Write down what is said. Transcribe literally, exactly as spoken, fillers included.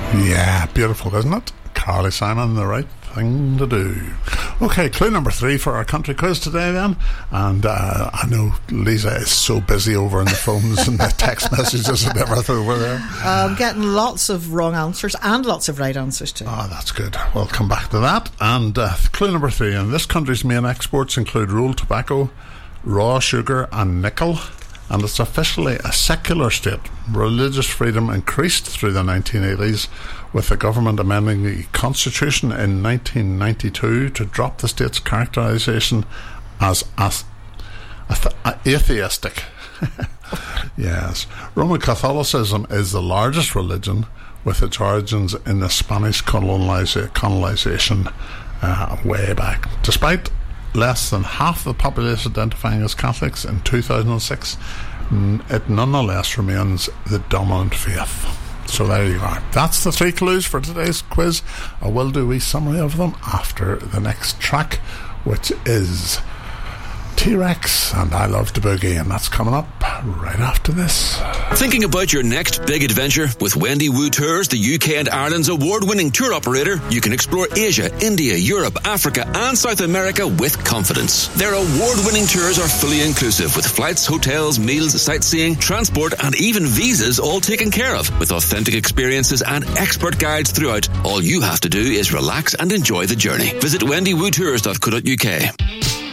Yeah, beautiful, isn't it? Carly Simon, the right thing to do. Okay, clue number three for our country quiz today then. And uh, I know Lisa is so busy over on the phones and the text messages and everything over there. I'm getting lots of wrong answers and lots of right answers too. Oh, that's good. We'll come back to that. And uh, clue number three, and this country's main exports include rolled tobacco, raw sugar and nickel. And it's officially a secular state. Religious freedom increased through the nineteen eighties, with the government amending the constitution in nineteen ninety-two to drop the state's characterisation as, as, as atheistic. Yes. Roman Catholicism is the largest religion, with its origins in the Spanish colonisa- colonization uh, way back. Despite less than half the population identifying as Catholics in two thousand six, it nonetheless remains the dominant faith. So there you are. That's the three clues for today's quiz. I will do a wee summary of them after the next track, which is T-Rex and I Love to Boogie, and that's coming up right after this. Thinking about your next big adventure? With Wendy Wu Tours, the U K and Ireland's award-winning tour operator, you can explore Asia, India, Europe, Africa and South America with confidence. Their award-winning tours are fully inclusive, with flights, hotels, meals, sightseeing, transport and even visas all taken care of. With authentic experiences and expert guides throughout, all you have to do is relax and enjoy the journey. Visit wendy woo tours dot co dot uk.